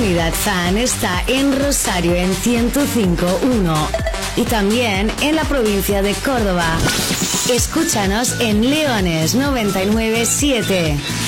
Comunidad Fan está en Rosario en 105.1 y también en la provincia de Córdoba. Escúchanos en Leones 99.7.